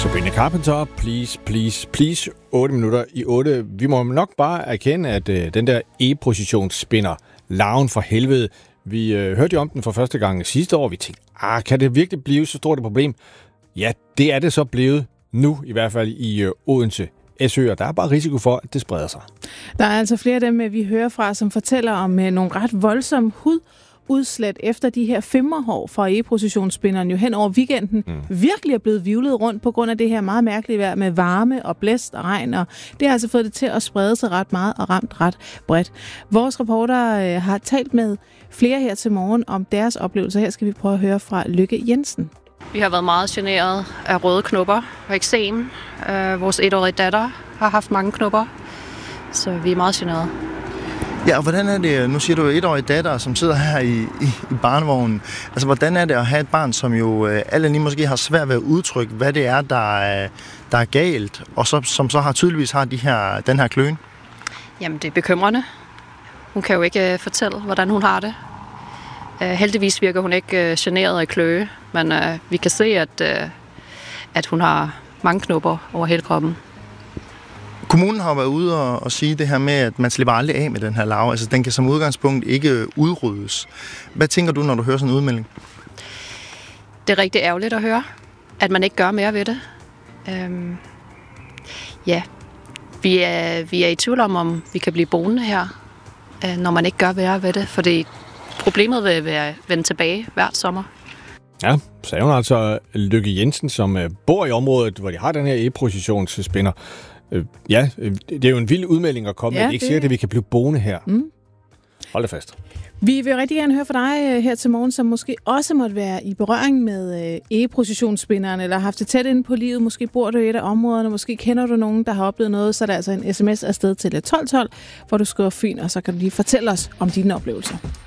Sabrina Carpenter, please, please, please. 8 minutter i 8. Vi må nok bare erkende, at den der E-positionsspinner, larven for helvede, vi hørte jo om den for første gang sidste år. Vi tænkte, kan det virkelig blive så stort et problem? Ja, det er det så blevet nu, i hvert fald i Odense. Esøer. Der er bare risiko for, at det spreder sig. Der er altså flere af dem, vi hører fra, som fortæller om nogle ret voldsomme udslæt efter de her femmerhår fra E-positionsspinderen jo hen over weekenden virkelig er blevet vivlet rundt på grund af det her meget mærkelige vejr med varme og blæst og regn, og det har altså fået det til at sprede sig ret meget og ramt ret bredt. Vores reporter har talt med flere her til morgen om deres oplevelser. Her skal vi prøve at høre fra Lykke Jensen. Vi har været meget generet af røde knopper og eksem. Vores 1-årige datter har haft mange knopper, så vi er meget generet. Ja, og hvordan er det, nu siger du 1-årige datter, som sidder her i barnevognen. Altså, hvordan er det at have et barn, som jo alle lige måske har svært ved at udtrykke, hvad det er, der er galt, og som så tydeligvis har den her kløen? Jamen, det er bekymrende. Hun kan jo ikke fortælle, hvordan hun har det. Heldigvis virker hun ikke generet af kløe, men vi kan se, at hun har mange knopper over hele kroppen. Kommunen har været ude og sige det her med, at man slipper aldrig af med den her larve. Altså, den kan som udgangspunkt ikke udryddes. Hvad tænker du, når du hører sådan en udmelding? Det er rigtig ærgerligt at høre, at man ikke gør mere ved det. Vi er i tvivl om vi kan blive boende her, når man ikke gør mere ved det, fordi problemet vil vende tilbage hvert sommer. Ja, sagde hun altså Lykke Jensen, som bor i området, hvor de har den her E-positionsspinner. Ja, det er jo en vild udmelding at komme, men ikke sikkert, at vi kan blive boende her. Hold da fast. Vi vil rigtig gerne høre fra dig her til morgen, som måske også måtte være i berøring med E-positionsspinderen, eller har haft det tæt inde på livet. Måske bor du i et af områderne, måske kender du nogen, der har oplevet noget, så er der altså en sms afsted til 1212, hvor du skriver Fyn, og så kan du lige fortælle os om dine oplevelser.